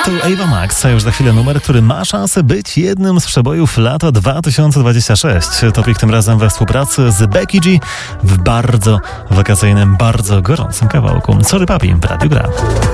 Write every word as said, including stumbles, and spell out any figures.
Tu Ava Max, a już za chwilę numer, który ma szansę być jednym z przebojów lata dwa tysiące dwudziestego szóstego. Topik tym razem we współpracy z Becky G w bardzo wakacyjnym, bardzo gorącym kawałku. Sorry Papi, w Radiu Gra.